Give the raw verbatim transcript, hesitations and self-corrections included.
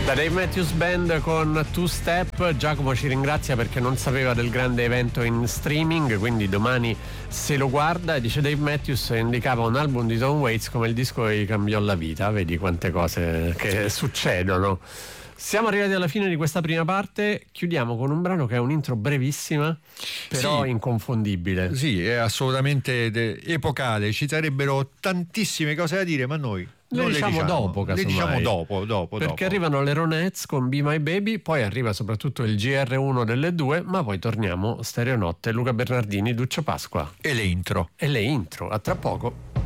Da Dave Matthews Band con Two Step. Giacomo ci ringrazia perché non sapeva del grande evento in streaming, quindi domani se lo guarda. E dice Dave Matthews indicava un album di Tom Waits come il disco che gli cambiò la vita. Vedi quante cose che succedono. Siamo arrivati alla fine di questa prima parte, chiudiamo con un brano che è un intro brevissima, però sì, inconfondibile. Sì, è assolutamente de- epocale, ci sarebbero tantissime cose da dire, ma noi Le diciamo, le diciamo dopo, le diciamo dopo, dopo perché dopo. arrivano le Ronettes con Be My Baby, poi arriva soprattutto il G R uno delle due, ma poi torniamo Stereonotte, Luca Bernardini, Duccio Pasqua E le intro e le intro. A tra poco.